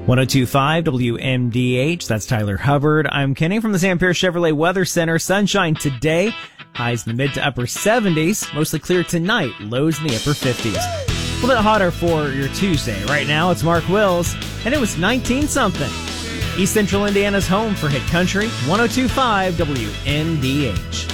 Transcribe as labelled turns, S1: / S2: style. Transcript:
S1: 1025 WMDH. That's Tyler Hubbard. I'm Kenny from the Sam Pierce Chevrolet Weather Center. Sunshine today. Highs in the mid to upper 70s. Mostly clear tonight. Lows in the upper 50s. A little bit hotter for your Tuesday. Right now it's Mark Wills, and it was 19-something. East Central Indiana's home for Hit Country. 1025 WMDH.